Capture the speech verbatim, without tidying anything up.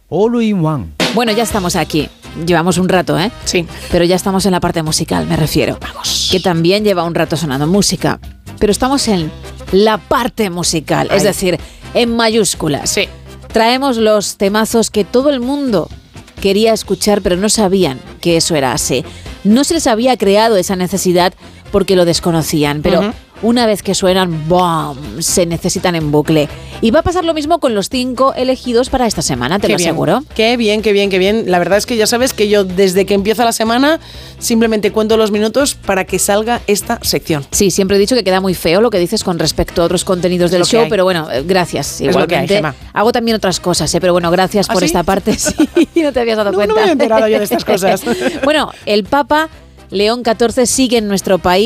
All in One. Bueno, ya estamos aquí. Llevamos un rato, ¿eh? Sí. Pero ya estamos en la parte musical, me refiero. Vamos. Que también lleva un rato sonando música. Pero estamos en la parte musical, Ay. es decir, en mayúsculas. Sí. Traemos los temazos que todo el mundo quería escuchar, pero no sabían que eso era así. No se les había creado esa necesidad porque lo desconocían, pero Uh-huh. una vez que suenan, ¡bom!, se necesitan en bucle. Y va a pasar lo mismo con los cinco elegidos para esta semana, te Qué lo bien. aseguro. Qué bien, qué bien, qué bien. La verdad es que ya sabes que yo desde que empieza la semana simplemente cuento los minutos para que salga esta sección. Sí, siempre he dicho que queda muy feo lo que dices con respecto a otros contenidos del lo que show, hay. pero bueno, eh, gracias. Es lo que hay, Igualmente, Gemma. hago también otras cosas, ¿eh? Pero bueno, gracias ¿Ah, por sí? esta parte. Sí, no te habías dado No, cuenta. no me había enterado yo de estas cosas. Bueno, el Papa León catorce sigue en nuestro país.